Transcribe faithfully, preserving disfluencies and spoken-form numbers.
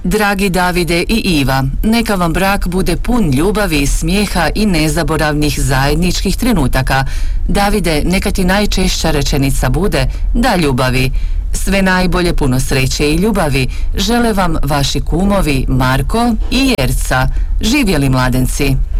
Dragi Davide i Iva, neka vam brak bude pun ljubavi, smijeha i nezaboravnih zajedničkih trenutaka. Davide, neka ti najčešća rečenica bude da ljubavi. Sve najbolje, puno sreće i ljubavi žele vam vaši kumovi Marko i Jerca. Živjeli mladenci!